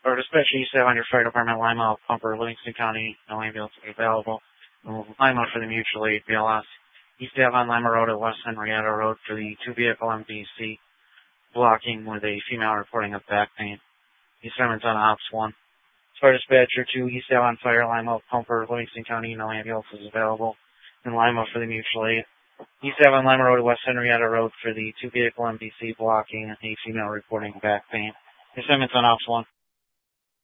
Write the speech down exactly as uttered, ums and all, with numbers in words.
Or dispatcher, you have on your fire department, Lima, Pumper, Livingston County, no ambulance available. Lima for the mutual aid, B L S. You have on Lima Road at West Henrietta Road for the two-vehicle M D C, blocking with a female reporting of back pain. The assignment's on Ops one. Fire dispatcher two, East Ave on fire, Lima, Pumper, Livingston County, no ambulance is available. And Lima for the mutual aid. East Ave on Lima Road at West Henrietta Road for the two-vehicle M D C, blocking a female reporting back pain. The assignment's on Ops one.